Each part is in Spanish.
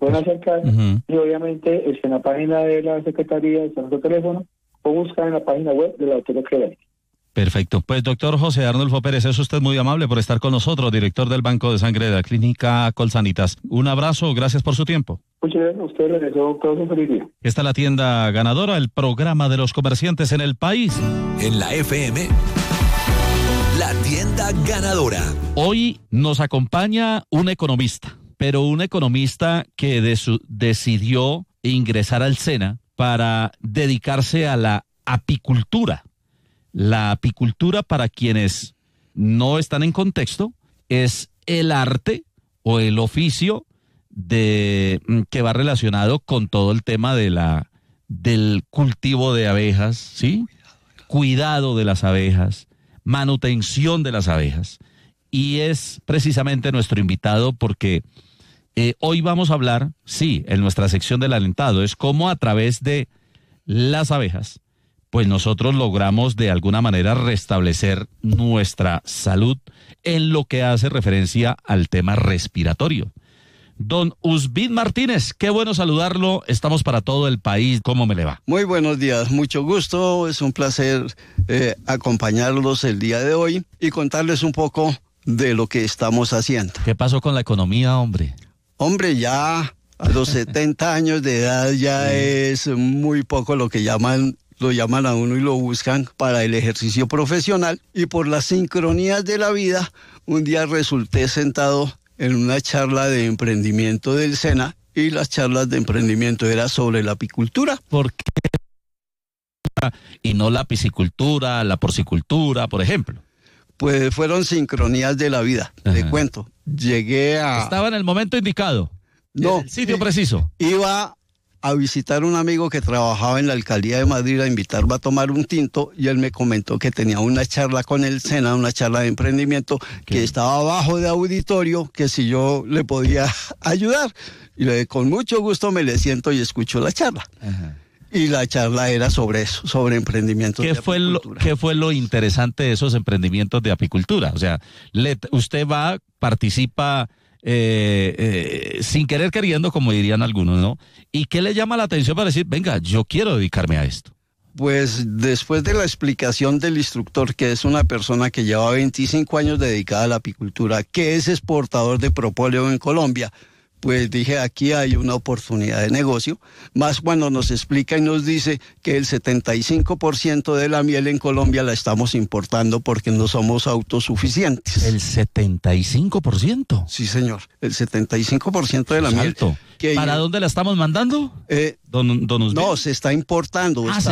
pueden acercar y obviamente en la página de la Secretaría está nuestro teléfono o buscar en la página web de la doctora Cleveland. Perfecto. Pues doctor José Arnulfo Pérez, es usted muy amable por estar con nosotros, director del Banco de Sangre de la Clínica Colsanitas. Un abrazo, gracias por su tiempo. Muchas gracias a ustedes, les deseo todos un feliz día. Esta es la tienda ganadora, el programa de los comerciantes en el país. En la FM, la tienda ganadora. Hoy nos acompaña un economista, pero un economista que decidió ingresar al SENA para dedicarse a la apicultura. La apicultura, para quienes no están en contexto, es el arte o el oficio que va relacionado con todo el tema del cultivo de abejas, ¿sí? Cuidado de las abejas, manutención de las abejas. Y es precisamente nuestro invitado porque hoy vamos a hablar, sí, en nuestra sección del alentado, es cómo a través de las abejas pues nosotros logramos de alguna manera restablecer nuestra salud en lo que hace referencia al tema respiratorio. Don Usbid Martínez, qué bueno saludarlo, estamos para todo el país, ¿cómo me le va? Muy buenos días, mucho gusto, es un placer acompañarlos el día de hoy y contarles un poco de lo que estamos haciendo. ¿Qué pasó con la economía, hombre? Hombre, ya a los 70 años de edad ya es muy poco lo llaman a uno y lo buscan para el ejercicio profesional, y por las sincronías de la vida, un día resulté sentado en una charla de emprendimiento del SENA, y las charlas de emprendimiento era sobre la apicultura. ¿Por qué? Y no la piscicultura, la porcicultura, por ejemplo. Pues fueron sincronías de la vida, le cuento. Estaba en el momento indicado, no, en el sitio preciso. Iba a visitar un amigo que trabajaba en la alcaldía de Madrid, a invitarme a tomar un tinto, y él me comentó que tenía una charla con el SENA, una charla de emprendimiento, que estaba abajo de auditorio, que si yo le podía ayudar. Y con mucho gusto me le siento y escucho la charla. Ajá. Y la charla era sobre eso, sobre emprendimientos de apicultura. ¿Qué fue lo interesante de esos emprendimientos de apicultura? O sea, usted va, participa sin querer queriendo, como dirían algunos, ¿no? ¿Y qué le llama la atención para decir, venga, yo quiero dedicarme a esto? Pues después de la explicación del instructor, que es una persona que lleva 25 años dedicada a la apicultura, que es exportador de propóleo en Colombia, pues dije, aquí hay una oportunidad de negocio, más cuando nos explica y nos dice que el 75% de la miel en Colombia la estamos importando porque no somos autosuficientes. ¿El 75%? Sí, señor, el 75% de la miel. Alto. ¿Para dónde la estamos mandando? No, se está importando. La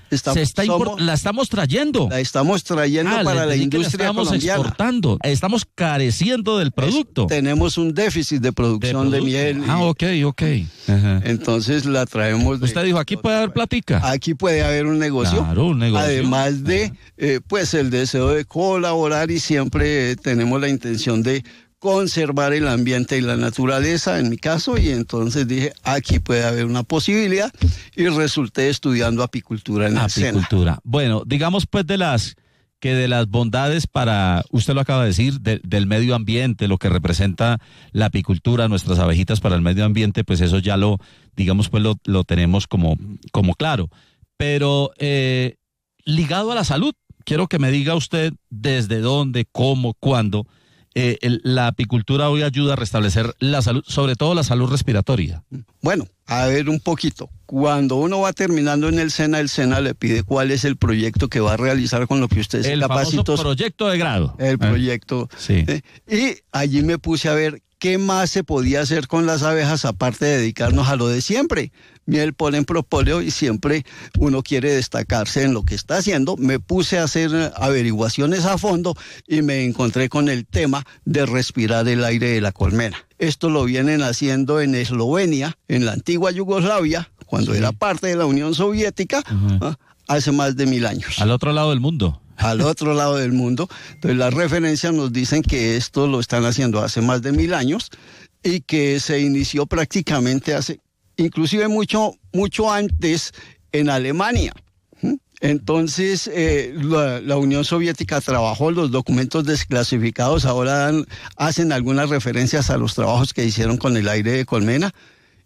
estamos trayendo. La estamos trayendo para la industria colombiana. Estamos exportando. Estamos careciendo del producto. Tenemos un déficit de producción de miel. Ok. Ajá. Entonces la traemos. Usted dijo, aquí puede haber platica. Aquí puede haber un negocio. Claro, un negocio. Además de, pues el deseo de colaborar, y siempre tenemos la intención de conservar el ambiente y la naturaleza, en mi caso, y entonces dije, aquí puede haber una posibilidad, y resulté estudiando apicultura en el SENA. Bueno, digamos pues de las bondades para, usted lo acaba de decir, del medio ambiente, lo que representa la apicultura, nuestras abejitas para el medio ambiente, pues eso ya lo tenemos como claro. Pero ligado a la salud, quiero que me diga usted desde dónde, cómo, cuándo. La apicultura hoy ayuda a restablecer la salud, sobre todo la salud respiratoria. Bueno, a ver un poquito. Cuando uno va terminando en el SENA le pide cuál es el proyecto que va a realizar con lo que usted se capacitó. El famoso proyecto de grado. El proyecto. Sí. Y allí me puse a ver qué más se podía hacer con las abejas, aparte de dedicarnos a lo de siempre. Miel, polen, propóleo, y siempre uno quiere destacarse en lo que está haciendo. Me puse a hacer averiguaciones a fondo y me encontré con el tema de respirar el aire de la colmena. Esto lo vienen haciendo en Eslovenia, en la antigua Yugoslavia, cuando era parte de la Unión Soviética, hace más de 1000 años. Al otro lado del mundo. Al otro lado del mundo. Entonces las referencias nos dicen que esto lo están haciendo hace más de 1000 años y que se inició prácticamente inclusive mucho antes en Alemania. Entonces la Unión Soviética trabajó los documentos desclasificados, ahora hacen algunas referencias a los trabajos que hicieron con el aire de colmena,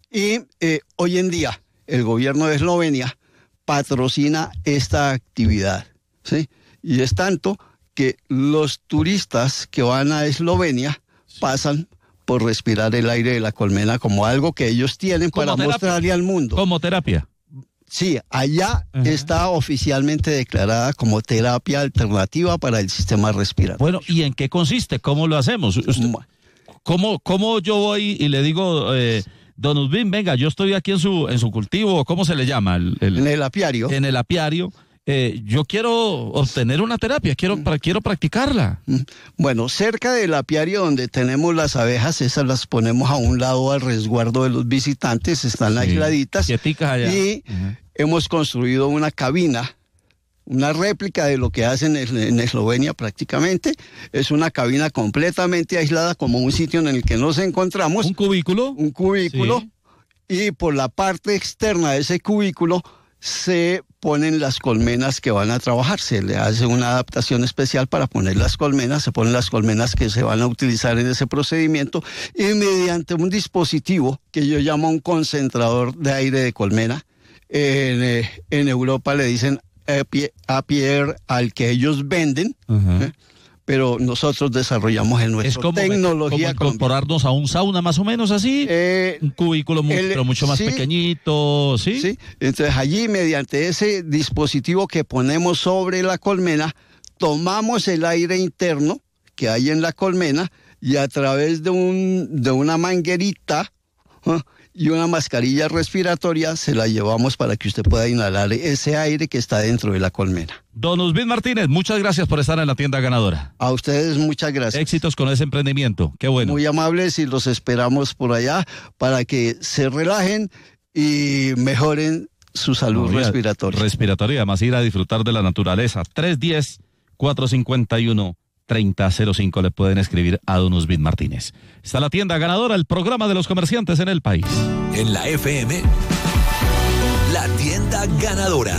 Y hoy en día el gobierno de Eslovenia patrocina esta actividad, ¿sí? Y es tanto que los turistas que van a Eslovenia pasan por respirar el aire de la colmena como algo que ellos tienen para mostrarle al mundo. Como terapia. Sí, allá está oficialmente declarada como terapia alternativa para el sistema respiratorio. Bueno, ¿y en qué consiste? ¿Cómo lo hacemos? ¿Cómo yo voy y le digo, don Uzbin, venga, yo estoy aquí en su cultivo, ¿cómo se le llama? En el apiario. En el apiario. Yo quiero obtener una terapia, quiero practicarla. Bueno, cerca del apiario donde tenemos las abejas, esas las ponemos a un lado al resguardo de los visitantes, están aisladitas. Allá. Y hemos construido una cabina, una réplica de lo que hacen en Eslovenia prácticamente. Es una cabina completamente aislada, como un sitio en el que nos encontramos. ¿Un cubículo? Un cubículo. Sí. Y por la parte externa de ese cubículo se ponen las colmenas que van a trabajar, se le hace una adaptación especial para poner las colmenas, se ponen las colmenas que se van a utilizar en ese procedimiento y mediante un dispositivo que yo llamo un concentrador de aire de colmena, en Europa le dicen Apier al que ellos venden, pero nosotros desarrollamos en nuestra tecnología. ¿Como incorporarnos a un sauna más o menos así? Un cubículo pero mucho más pequeñito, ¿sí? Sí, entonces allí mediante ese dispositivo que ponemos sobre la colmena, tomamos el aire interno que hay en la colmena y a través de una manguerita y una mascarilla respiratoria se la llevamos para que usted pueda inhalar ese aire que está dentro de la colmena. Don Uzbin Martínez, muchas gracias por estar en la tienda ganadora. A ustedes muchas gracias. Éxitos con ese emprendimiento, qué bueno. Muy amables y los esperamos por allá para que se relajen y mejoren su salud respiratoria. Respiratoria, además ir a disfrutar de la naturaleza. 310-451-3005 le pueden escribir a don Uzbin Martínez. Está la tienda ganadora, el programa de los comerciantes en el país. En la FM, la tienda ganadora.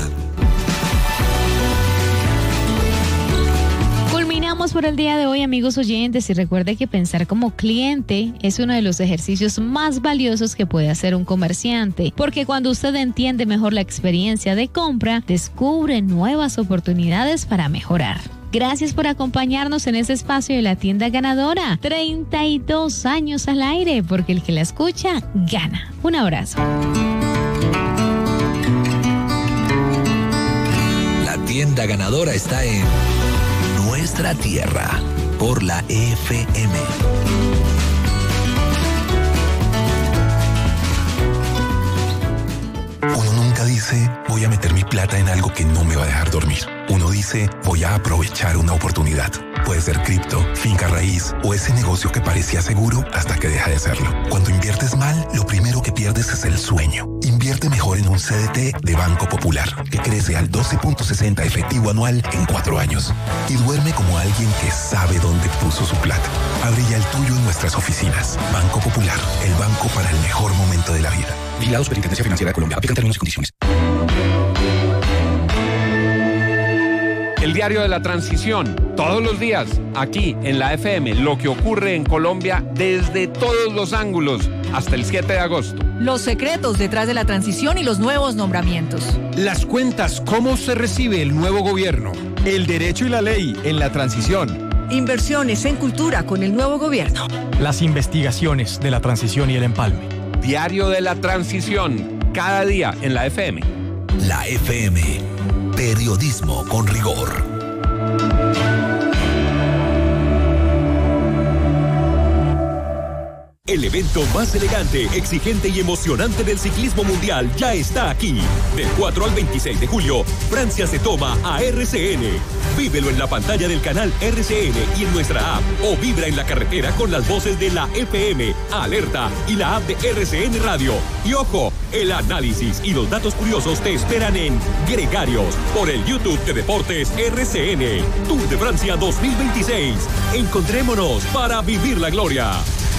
Culminamos por el día de hoy, amigos oyentes, y recuerde que pensar como cliente es uno de los ejercicios más valiosos que puede hacer un comerciante, porque cuando usted entiende mejor la experiencia de compra, descubre nuevas oportunidades para mejorar. Gracias por acompañarnos en este espacio de la tienda ganadora. 32 años al aire, porque el que la escucha, gana. Un abrazo. La tienda ganadora está en nuestra tierra, por la FM. Uno nunca dice, voy a meter mi plata en algo que no me va a dejar dormir. Uno dice, voy a aprovechar una oportunidad. Puede ser cripto, finca raíz o ese negocio que parecía seguro hasta que deja de serlo. Cuando inviertes mal, lo primero que pierdes es el sueño. Invierte mejor en un CDT de Banco Popular, que crece al 12.60 efectivo anual en 4 años. Y duerme como alguien que sabe dónde puso su plata. Abre ya el tuyo en nuestras oficinas. Banco Popular, el banco para el mejor momento de la vida. Vigilado Superintendencia Financiera de Colombia. Aplican términos y condiciones. El diario de la transición, todos los días, aquí en la FM, lo que ocurre en Colombia desde todos los ángulos, hasta el 7 de agosto. Los secretos detrás de la transición y los nuevos nombramientos. Las cuentas, cómo se recibe el nuevo gobierno. El derecho y la ley en la transición. Inversiones en cultura con el nuevo gobierno. Las investigaciones de la transición y el empalme. Diario de la transición, cada día en la FM. La FM, periodismo con rigor. El evento más elegante, exigente y emocionante del ciclismo mundial ya está aquí. Del 4 al 26 de julio, Francia se toma a RCN. Vívelo en la pantalla del canal RCN y en nuestra app, o vibra en la carretera con las voces de la FM, Alerta y la app de RCN Radio. Y ojo, el análisis y los datos curiosos te esperan en Gregarios, por el YouTube de Deportes RCN. Tour de Francia 2026. Encontrémonos para vivir la gloria.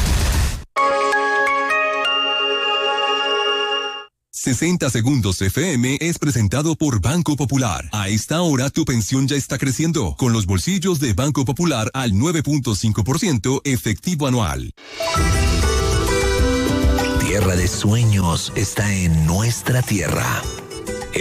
60 Segundos FM es presentado por Banco Popular. A esta hora tu pensión ya está creciendo, con los bolsillos de Banco Popular al 9.5% efectivo anual. tierra de sueños está en nuestra tierra.